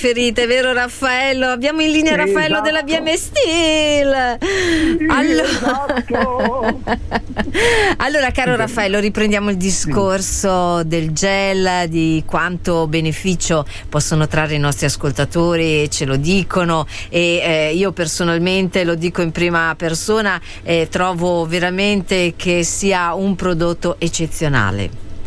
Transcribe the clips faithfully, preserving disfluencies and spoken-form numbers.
Ferite, vero Raffaello? Abbiamo in linea Raffaello esatto. della B M Steel. Allora... Esatto. allora, caro Raffaello, riprendiamo il discorso sì. del gel, di quanto beneficio possono trarre i nostri ascoltatori, ce lo dicono, e eh, io personalmente lo dico in prima persona, eh, trovo veramente che sia un prodotto eccezionale.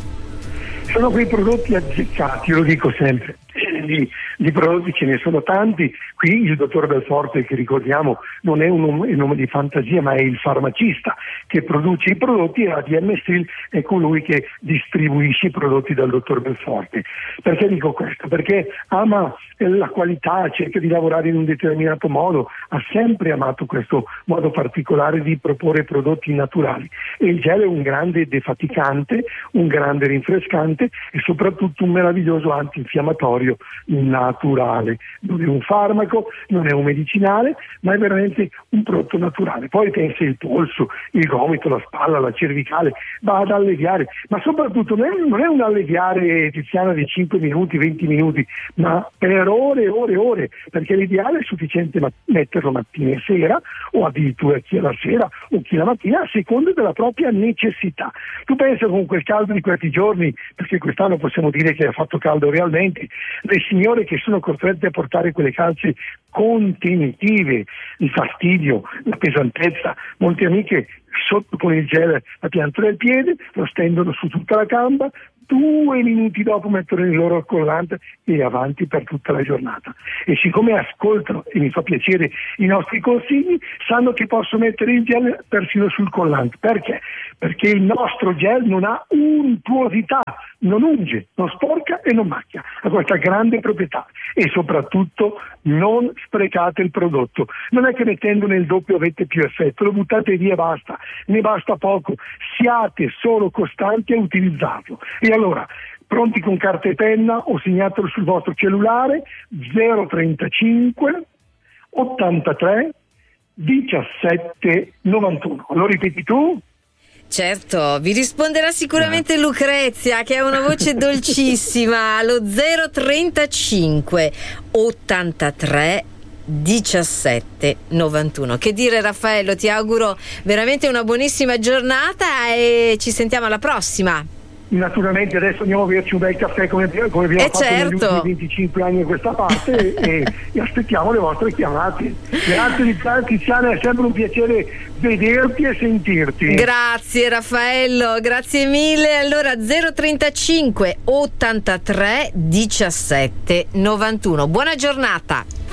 Sono quei prodotti azzeccati, lo dico sempre. Di, di prodotti ce ne sono tanti. Qui il dottor Belforte, che ricordiamo non è un nome, un nome di fantasia, ma è il farmacista che produce i prodotti, e la B M Steel è colui che distribuisce i prodotti dal dottor Belforte. Perché dico questo? Perché ama la qualità, cerca di lavorare in un determinato modo, ha sempre amato questo modo particolare di proporre prodotti naturali, e il gel è un grande defaticante, un grande rinfrescante e soprattutto un meraviglioso antinfiammatorio naturale. Non è un farmaco, non è un medicinale, ma è veramente un prodotto naturale. Poi pensa il polso, il gomito, la spalla, la cervicale, va ad alleviare, ma soprattutto non è, non è un alleviare, Tiziana, di cinque minuti, venti minuti, ma per ore e ore e ore, perché l'ideale è sufficiente metterlo mattina e sera, o addirittura chi è la sera o chi la mattina, a seconda della propria necessità. Tu pensa, con quel caldo di questi giorni, perché quest'anno possiamo dire che ha fatto caldo realmente, le signore che sono costrette a portare quelle calze contenitive, il fastidio, la pesantezza, molte amiche sotto con il gel la pianta del piede, lo stendono su tutta la gamba, due minuti dopo mettono il loro collante e avanti per tutta la giornata. E siccome ascoltano, e mi fa piacere, i nostri consigli, sanno che posso mettere il gel persino sul collante. Perché? Perché il nostro gel non ha untuosità, non unge, non sporca e non macchia, ha questa grande proprietà. E soprattutto non sprecate il prodotto, non è che mettendone il doppio avete più effetto, lo buttate via e basta, ne basta poco, siate solo costanti a utilizzarlo. E allora, pronti con carta e penna, o segnatelo sul vostro cellulare: zero trentacinque ottantatré diciassette novantuno. Lo ripeti tu? Certo, vi risponderà sicuramente Lucrezia, che ha una voce dolcissima, allo zero trentacinque ottantatré diciassette novantuno. Che dire, Raffaello, ti auguro veramente una buonissima giornata e ci sentiamo alla prossima. Naturalmente adesso andiamo a berci un bel caffè come, come abbiamo eh fatto certo. negli ultimi venticinque anni a questa parte e, e aspettiamo le vostre chiamate. Grazie Tiziana, è sempre un piacere vederti e sentirti. Grazie Raffaello, grazie mille. Allora zero trentacinque ottantatré diciassette novantuno. Buona giornata.